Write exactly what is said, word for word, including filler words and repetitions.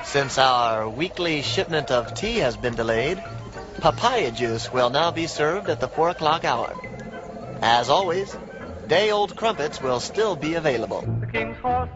Since our weekly shipment of tea has been delayed, papaya juice will now be served at the four o'clock hour. As always, day-old crumpets will still be available. The king's horse